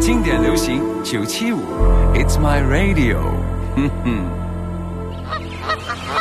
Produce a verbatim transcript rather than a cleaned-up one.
经典流行九七五 ，It's my radio， 哼哼。